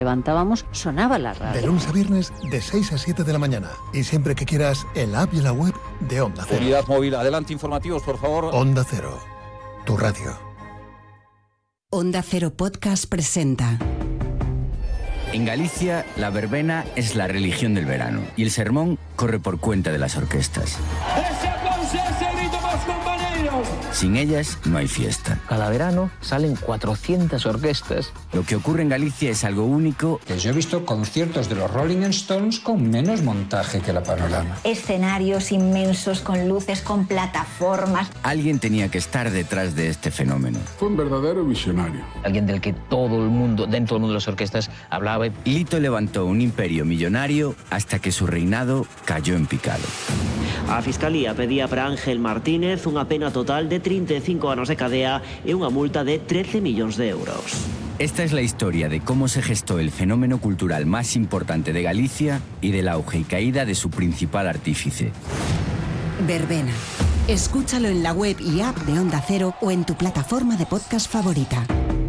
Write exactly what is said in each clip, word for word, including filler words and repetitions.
levantábamos, sonaba la radio. De lunes a viernes, de seis a siete de la mañana. Y siempre que quieras, en la app y en la web de Onda Cero. Unidad móvil, adelante, informativos, por favor. Onda Cero, tu radio. Onda Cero Podcast presenta. En Galicia, la verbena es la religión del verano y el sermón corre por cuenta de las orquestas. ¡Ese aplauso, ese grito, más compañeros! Sin ellas, no hay fiesta. Cada verano salen cuatrocientas orquestas. Lo que ocurre en Galicia es algo único. Yo he visto conciertos de los Rolling Stones con menos montaje que la Panorama. Escenarios inmensos, con luces, con plataformas. Alguien tenía que estar detrás de este fenómeno. Fue un verdadero visionario. Alguien del que todo el mundo, dentro del mundo de las orquestas, hablaba. Lito levantó un imperio millonario hasta que su reinado cayó en picado. A Fiscalía pedía para Ángel Martínez unha pena total de trinta e cinco anos de cadea e unha multa de trece millóns de euros. Esta es la historia de cómo se gestó el fenómeno cultural más importante de Galicia y del auge y caída de su principal artífice. Verbena. Escúchalo en la web y app de Onda Cero o en tu plataforma de podcast favorita.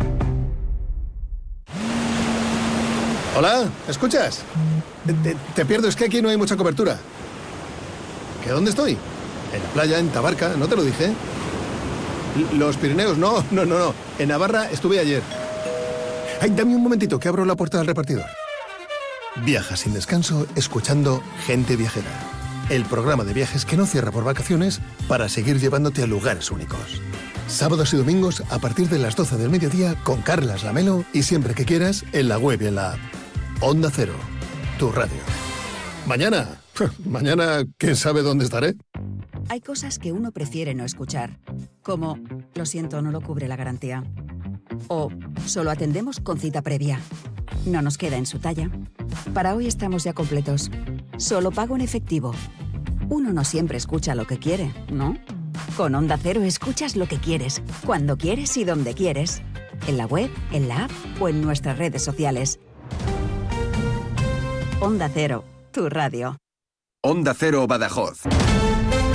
Hola, ¿escuchas? Te, te, te pierdo, es que aquí no hay mucha cobertura. ¿Que dónde estoy? En la playa, en Tabarca, ¿no te lo dije? Los Pirineos, no, no, no, no. En Navarra estuve ayer. Ay, dame un momentito, que abro la puerta del repartidor. Viaja sin descanso escuchando Gente Viajera. El programa de viajes que no cierra por vacaciones para seguir llevándote a lugares únicos. Sábados y domingos a partir de las doce del mediodía con Carlas Lamelo y siempre que quieras en la web y en la app. Onda Cero, tu radio. Mañana, mañana, ¿quién sabe dónde estaré? Hay cosas que uno prefiere no escuchar, como, lo siento, no lo cubre la garantía. O, solo atendemos con cita previa. No nos queda en su talla. Para hoy estamos ya completos. Solo pago en efectivo. Uno no siempre escucha lo que quiere, ¿no? Con Onda Cero escuchas lo que quieres, cuando quieres y donde quieres. En la web, en la app o en nuestras redes sociales. Onda Cero, tu radio. Onda Cero Badajoz.